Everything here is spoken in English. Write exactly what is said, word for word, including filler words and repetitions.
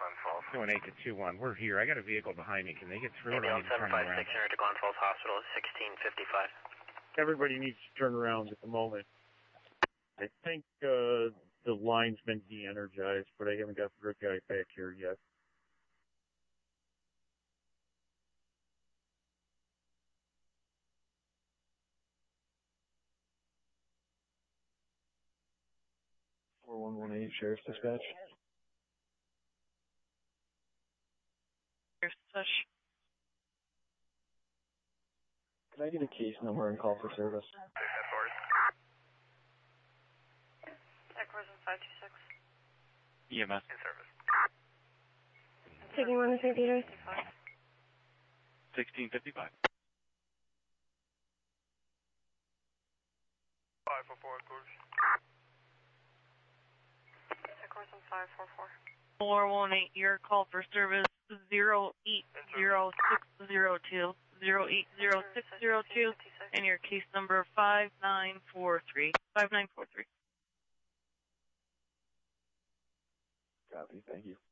Going eight to two one. We're here. I got a vehicle behind me. Can they get through it? I need Ambulance to turn seven five around. six to Glens Falls Hospital, sixteen fifty-five. Everybody needs to turn around at the moment. I think uh, the line's been de-energized, but I haven't got the guy back here yet. four one one eight, Sheriff's Dispatch. Sheriff's Dispatch. Can I get a case number and call for service? Equation five two six. E M S. In service. Taking one to Saint Peter's. sixteen fifty-five. five four four, course. Equation five four four. four one eight, your call for service zero eight zero six zero two, zero eight zero six zero two, and your case number five nine four three. five nine four three. Copy, thank you.